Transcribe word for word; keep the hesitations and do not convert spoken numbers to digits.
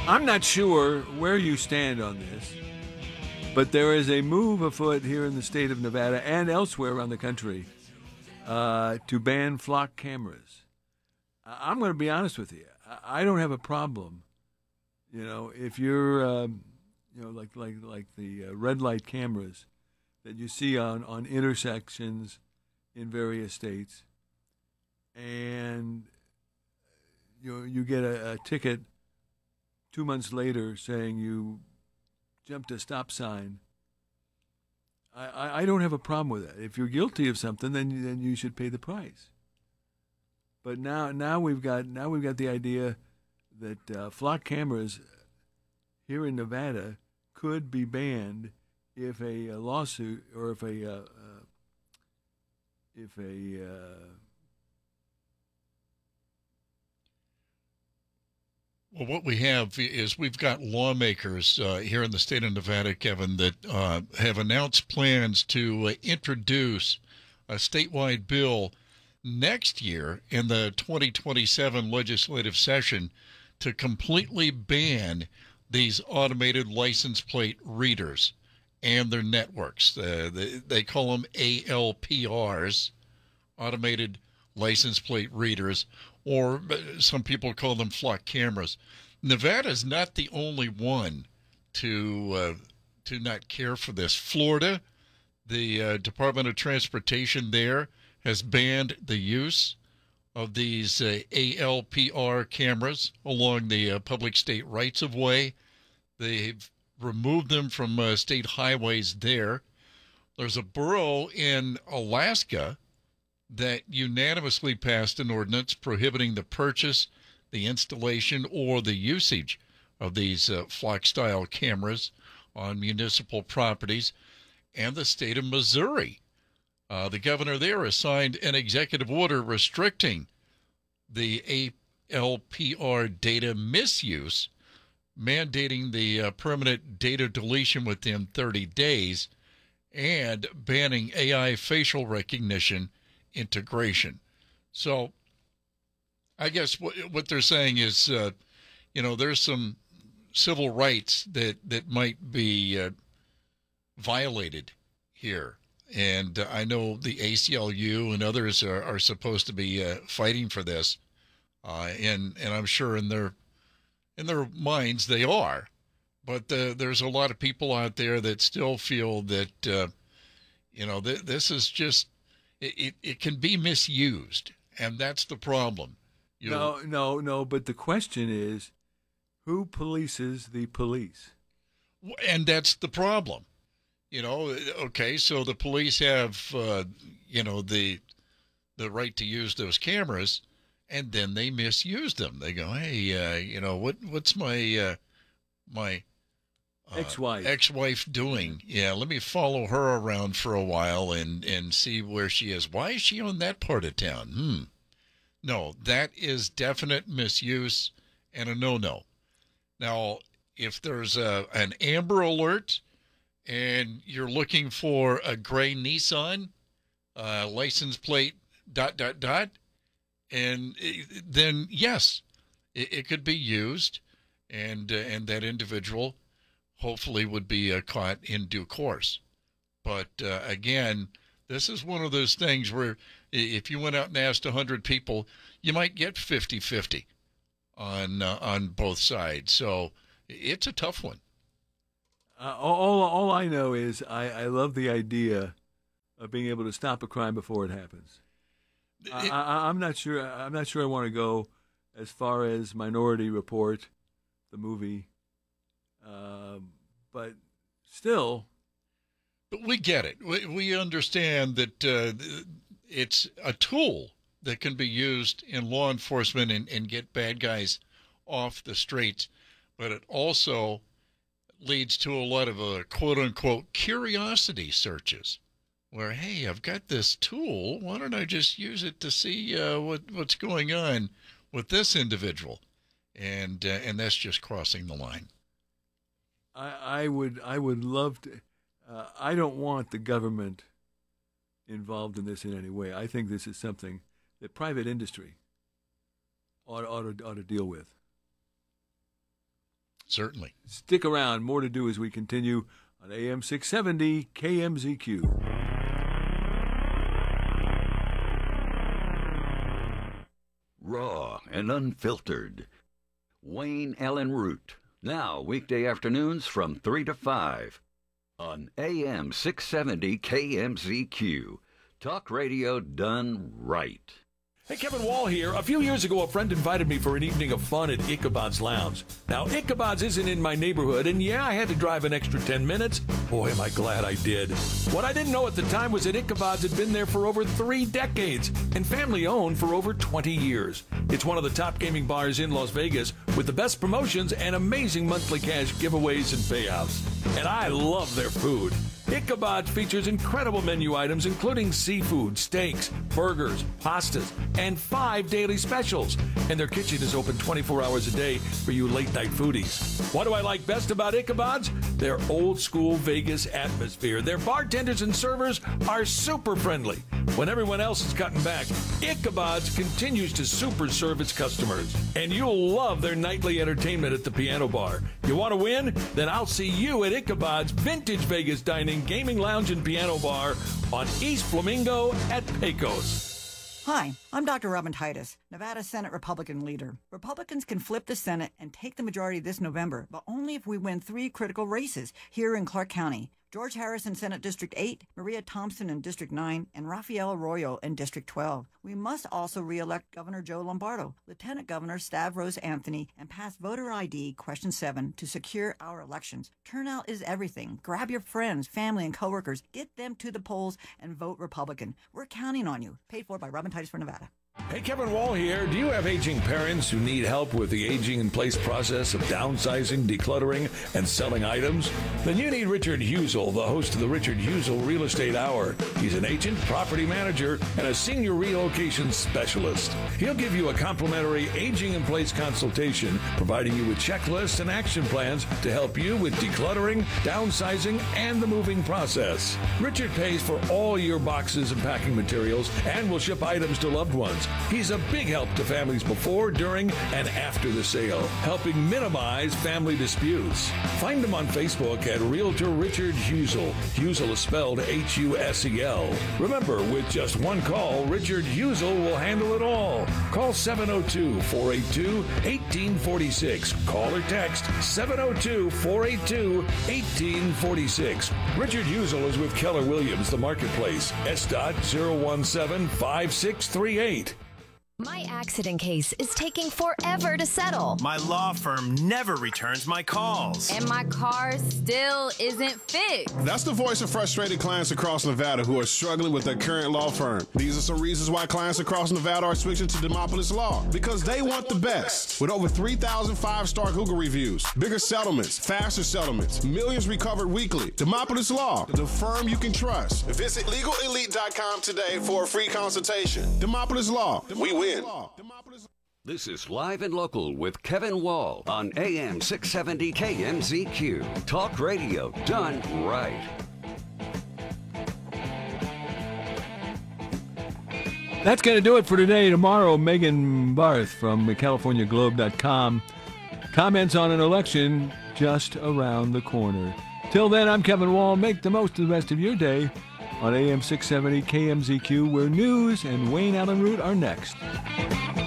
I'm not sure where you stand on this, but there is a move afoot here in the state of Nevada and elsewhere around the country uh, to ban flock cameras. I- I'm going to be honest with you. I, I don't have a problem. You know, if you're, um, you know, like like like the uh, red light cameras that you see on on intersections in various states, and you you get a, a ticket two months later saying you jumped a stop sign. I, I, I don't have a problem with that. If you're guilty of something, then you, then you should pay the price. But now now we've got now we've got the idea that uh, flock cameras here in Nevada could be banned if a, a lawsuit or if a uh, uh, if a uh, Well, what we have is we've got lawmakers uh, here in the state of Nevada, Kevin, that uh, have announced plans to uh, introduce a statewide bill next year in the twenty twenty-seven legislative session to completely ban these automated license plate readers and their networks. Uh, they, they call them A L P Rs, automated license plate readers, or some people call them flock cameras. Nevada is not the only one to uh, to not care for this. Florida, the uh, Department of Transportation there has banned the use of these uh, A L P R cameras along the uh, public state rights of way. They've removed them from uh, state highways there. There's a borough in Alaska that unanimously passed an ordinance prohibiting the purchase, the installation, or the usage of these uh, flock-style cameras on municipal properties. And the state of Missouri, uh, the governor there has signed an executive order restricting the A L P R data misuse, mandating the uh, permanent data deletion within thirty days, and banning A I facial recognition integration. So I guess what, what they're saying is, uh, you know, there's some civil rights that, that might be uh, violated here. And uh, I know the A C L U and others are, are supposed to be uh, fighting for this. Uh, and, and I'm sure in their, in their minds they are. But uh, there's a lot of people out there that still feel that, uh, you know, th- this is just, It, it, it can be misused, and that's the problem. You no no no. But the question is, who polices the police? And that's the problem. You know, okay, so the police have, uh, you know, the the right to use those cameras, and then they misuse them. They go, hey, uh, you know, what what's my uh, my uh, Ex-wife. ex-wife doing? Yeah, let me follow her around for a while and, and see where she is. Why is she on that part of town? Hmm. No, that is definite misuse and a no-no. Now, if there's a an Amber Alert and you're looking for a gray Nissan, uh, license plate, dot, dot, dot, and then, yes, it, it could be used, and uh, and that individual hopefully would be uh, caught in due course. But uh, again, this is one of those things where if you went out and asked one hundred people, you might get fifty-fifty on uh, on both sides. So it's a tough one. Uh, all all I know is I, I love the idea of being able to stop a crime before it happens. I, It, I, I'm not sure. I'm not sure I want to go as far as Minority Report, the movie. Um, but still, but we get it. We, we understand that uh, it's a tool that can be used in law enforcement and, and get bad guys off the streets. But it also leads to a lot of uh, quote-unquote curiosity searches where, hey, I've got this tool. Why don't I just use it to see uh, what, what's going on with this individual? And, uh, and that's just crossing the line. I, I would I would love to. Uh, I don't want the government involved in this in any way. I think this is something that private industry ought, ought, to, ought to deal with. Certainly. Stick around. More to do as we continue on A M six seventy K M Z Q. Raw and unfiltered. Wayne Allen Root. Now, weekday afternoons from three to five on A M six seventy K M Z Q. Talk radio done right. Hey, Kevin Wall here. A few years ago, a friend invited me for an evening of fun at Ichabod's Lounge. Now, Ichabod's isn't in my neighborhood, and yeah, I had to drive an extra ten minutes. Boy, am I glad I did. What I didn't know at the time was that Ichabod's had been there for over three decades and family-owned for over twenty years. It's one of the top gaming bars in Las Vegas with the best promotions and amazing monthly cash giveaways and payouts. And I love their food. Ichabod's features incredible menu items including seafood, steaks, burgers, pastas, and five daily specials. And their kitchen is open twenty-four hours a day for you late-night foodies. What do I like best about Ichabod's? Their old-school Vegas atmosphere. Their bartenders and servers are super friendly. When everyone else is cutting back, Ichabod's continues to super serve its customers. And you'll love their nightly entertainment at the piano bar. You want to win? Then I'll see you at Ichabod's Vintage Vegas Dining, Gaming Lounge, and Piano Bar on East Flamingo at Pecos. Hi, I'm Doctor Robin Titus, Nevada Senate Republican leader. Republicans can flip the Senate and take the majority this November, but only if we win three critical races here in Clark County. George Harris in Senate District eight, Maria Thompson in District nine, and Rafael Arroyo in District twelve. We must also re-elect Governor Joe Lombardo, Lieutenant Governor Stavros Anthony, and pass voter I D Question seven to secure our elections. Turnout is everything. Grab your friends, family, and coworkers. Get them to the polls and vote Republican. We're counting on you. Paid for by Robin Titus for Nevada. Hey, Kevin Wall here. Do you have aging parents who need help with the aging-in-place process of downsizing, decluttering, and selling items? Then you need Richard Husel, the host of the Richard Husel Real Estate Hour. He's an agent, property manager, and a senior relocation specialist. He'll give you a complimentary aging-in-place consultation, providing you with checklists and action plans to help you with decluttering, downsizing, and the moving process. Richard pays for all your boxes and packing materials and will ship items to loved ones. He's a big help to families before, during, and after the sale, helping minimize family disputes. Find him on Facebook at Realtor Richard Husel. Husel is spelled H U S E L. Remember, with just one call, Richard Husel will handle it all. Call seven oh two, four eight two, one eight four six. Call or text seven oh two, four eight two, one eight four six. Richard Husel is with Keller Williams, The Marketplace. S dot zero one seven five six three eight. My accident case is taking forever to settle. My law firm never returns my calls. And my car still isn't fixed. That's the voice of frustrated clients across Nevada who are struggling with their current law firm. These are some reasons why clients across Nevada are switching to Demopolis Law. Because they want the best. With over three thousand five-star Google reviews, bigger settlements, faster settlements, millions recovered weekly. Demopolis Law, the firm you can trust. Visit legal elite dot com today for a free consultation. Demopolis Law, we win. This is Live and Local with Kevin Wall on A M six seventy K M Z Q. Talk radio done right. That's going to do it for today. Tomorrow, Megan Barth from California Globe dot com comments on an election just around the corner. Till then, I'm Kevin Wall. Make the most of the rest of your day on A M six seventy K M Z Q, where news and Wayne Allen Root are next.